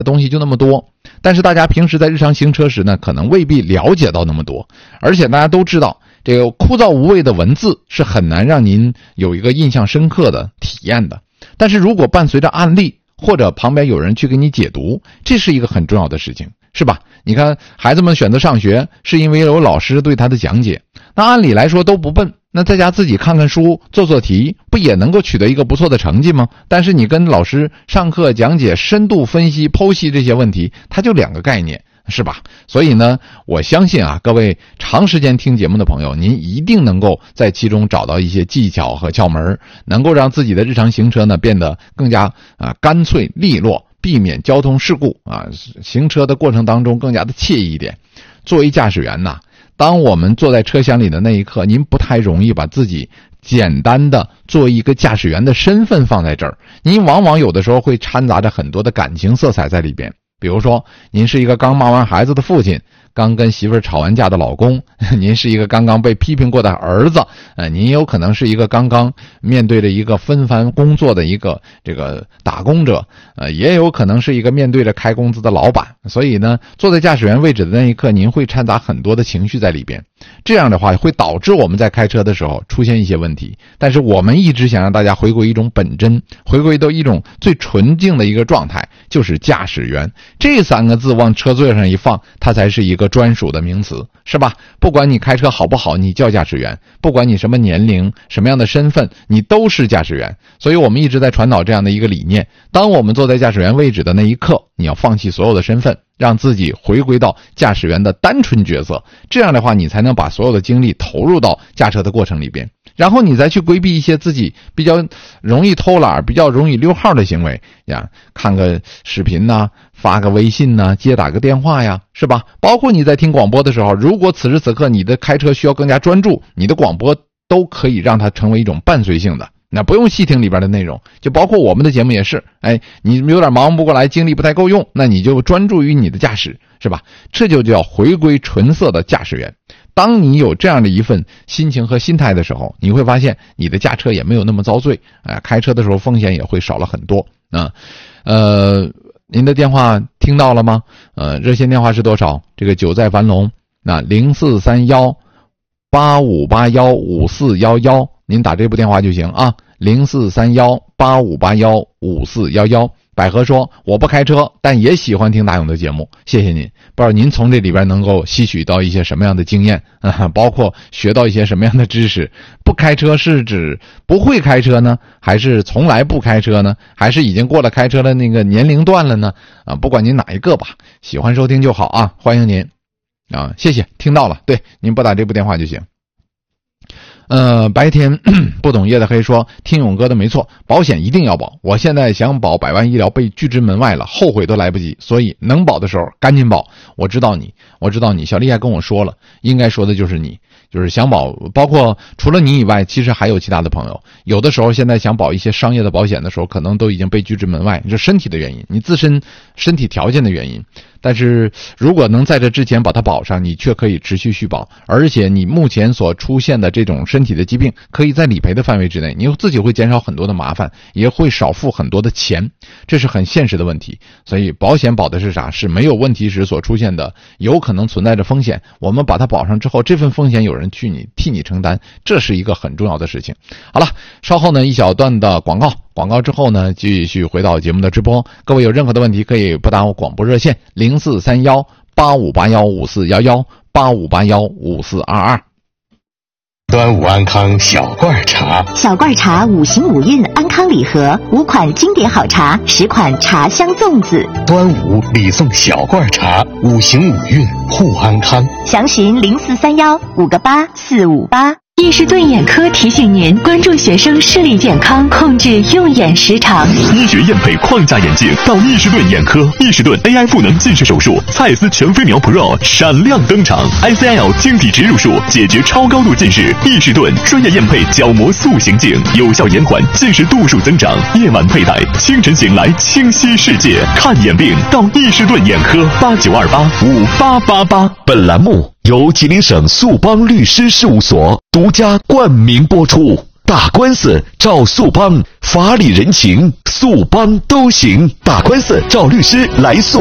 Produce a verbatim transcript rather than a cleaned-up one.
东西就那么多，但是大家平时在日常行车时呢，可能未必了解到那么多，而且大家都知道这个枯燥无味的文字是很难让您有一个印象深刻的体验的。但是如果伴随着案例，或者旁边有人去给你解读，这是一个很重要的事情，是吧？你看孩子们选择上学是因为有老师对他的讲解，那按理来说都不笨，那在家自己看看书做做题，不也能够取得一个不错的成绩吗？但是你跟老师上课讲解深度分析剖析这些问题，它就两个概念，是吧？所以呢，我相信啊，各位长时间听节目的朋友，您一定能够在其中找到一些技巧和窍门，能够让自己的日常行车呢变得更加啊干脆利落，避免交通事故啊，行车的过程当中更加的惬意一点。作为驾驶员呐，当我们坐在车厢里的那一刻，您不太容易把自己简单的做一个驾驶员的身份放在这儿，您往往有的时候会掺杂着很多的感情色彩在里边。比如说您是一个刚骂完孩子的父亲，刚跟媳妇儿吵完架的老公，您是一个刚刚被批评过的儿子，呃，您有可能是一个刚刚面对着一个纷繁工作的一个这个打工者，呃，也有可能是一个面对着开工资的老板。所以呢，坐在驾驶员位置的那一刻，您会掺杂很多的情绪在里边，这样的话会导致我们在开车的时候出现一些问题。但是我们一直想让大家回归一种本真，回归到一种最纯净的一个状态，就是驾驶员这三个字往车座上一放，它才是一个专属的名词，是吧？不管你开车好不好，你叫驾驶员，不管你什么年龄什么样的身份，你都是驾驶员。所以我们一直在传导这样的一个理念，当我们坐在驾驶员位置的那一刻，你要放弃所有的身份，让自己回归到驾驶员的单纯角色，这样的话你才能把所有的精力投入到驾车的过程里边，然后你再去规避一些自己比较容易偷懒比较容易溜号的行为呀，看个视频呐、啊、发个微信呐、啊、接打个电话呀，是吧？包括你在听广播的时候，如果此时此刻你的开车需要更加专注，你的广播都可以让它成为一种伴随性的，那不用细听里边的内容，就包括我们的节目也是，哎，你有点忙不过来，精力不太够用，那你就专注于你的驾驶，是吧？这就叫回归纯色的驾驶员。当你有这样的一份心情和心态的时候，你会发现你的驾车也没有那么遭罪，哎、呃，开车的时候风险也会少了很多啊。呃，您的电话听到了吗？呃，热线电话是多少？这个久在樊笼，那零四三幺八五八幺五四幺幺，您打这部电话就行啊，零四三幺八五八幺五四幺幺。百合说我不开车，但也喜欢听大勇的节目，谢谢您。不知道您从这里边能够吸取到一些什么样的经验啊，包括学到一些什么样的知识。不开车是指不会开车呢，还是从来不开车呢，还是已经过了开车的那个年龄段了呢？啊，不管您哪一个吧，喜欢收听就好啊，欢迎您啊，谢谢，听到了，对，您拨打这部电话就行。呃，白天不懂夜的黑说，听勇哥的没错，保险一定要保。我现在想保百万医疗被拒之门外了，后悔都来不及，所以能保的时候赶紧保。我知道你，我知道你，小丽还跟我说了，应该说的就是你，就是想保，包括除了你以外，其实还有其他的朋友。有的时候现在想保一些商业的保险的时候，可能都已经被拒之门外，这身体的原因，你自身身体条件的原因。但是如果能在这之前把它保上，你却可以持续续保，而且你目前所出现的这种身体的疾病可以在理赔的范围之内，你自己会减少很多的麻烦，也会少付很多的钱，这是很现实的问题。所以保险保的是啥？是没有问题时所出现的有可能存在着风险，我们把它保上之后，这份风险有人去你替你承担，这是一个很重要的事情。好了，稍后呢一小段的广告，广告之后呢继续回到节目的直播。各位有任何的问题可以拨打我广播热线零四三幺八五八幺五四幺幺八五八幺五四二二。 端午安康小罐茶， 小罐茶五行五运安康礼盒，五款经典好茶，十款茶香粽子。 端午礼送小罐茶，五行五运护安康。 详询零四三幺五个八四五八。 易士顿眼科提醒您关注学生视力健康，控制用眼时长。 医学验配框架眼镜到易士顿眼科，易士顿 A I 赋能近视手术，蔡司全飞秒 Pro 闪亮登场 ，I C L 晶体植入术解决超高度近视。易士顿专业验配角膜塑形镜，有效延缓近视度数增长。夜晚佩戴，清晨醒来清晰世界。看眼病到易士顿眼科，八九二八五八八八。 本栏目由吉林省速邦律师事务所独家冠名播出。 打官司找速帮，法理人情，速帮都行。打官司找律师来速。